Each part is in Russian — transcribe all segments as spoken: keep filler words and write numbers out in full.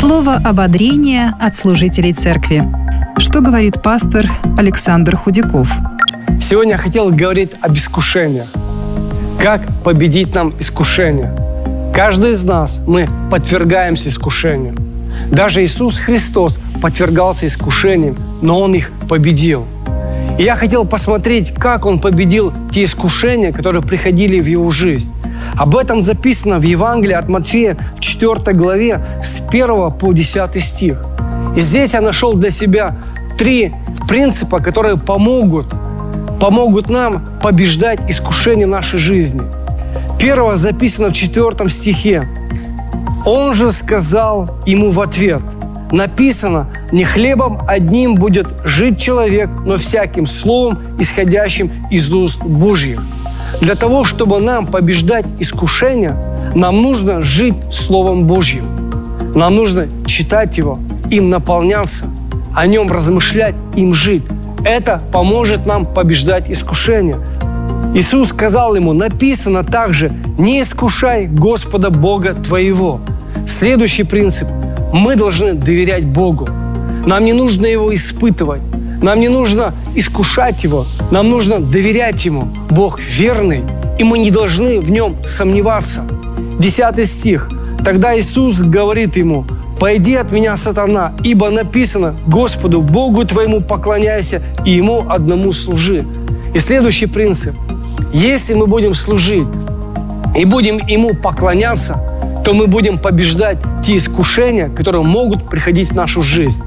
Слово ободрения от служителей церкви. Что говорит пастор Александр Худяков? Сегодня я хотел говорить об искушениях. Как победить нам искушение? Каждый из нас, мы подвергаемся искушению. Даже Иисус Христос подвергался искушениям, но Он их победил. И я хотел посмотреть, как Он победил те искушения, которые приходили в Его жизнь. Об этом записано в Евангелии от Матфея в четвёртой главе с первого по десятый стих. И здесь я нашел для себя три принципа, которые помогут, помогут нам побеждать искушения в нашей жизни. Первое записано в четвертом стихе. «Он же сказал ему в ответ: написано, не хлебом одним будет жить человек, но всяким словом, исходящим из уст Божьих». Для того, чтобы нам побеждать искушения, нам нужно жить Словом Божьим. Нам нужно читать его, им наполняться, о нем размышлять, им жить. Это поможет нам побеждать искушения. Иисус сказал ему: написано также: не искушай Господа Бога твоего. Следующий принцип. Мы должны доверять Богу. Нам не нужно Его испытывать. Нам не нужно искушать Его. Нам нужно доверять Ему. Бог верный, и мы не должны в Нем сомневаться. Десятый стих. Тогда Иисус говорит ему: «Пойди от меня, сатана, ибо написано: Господу Богу твоему поклоняйся и Ему одному служи». И следующий принцип. Если мы будем служить и будем Ему поклоняться, то мы будем побеждать те искушения, которые могут приходить в нашу жизнь.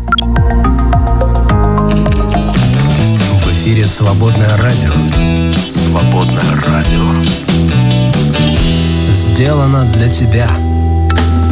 В эфире «Свободное радио». «Свободное радио». Сделано для тебя.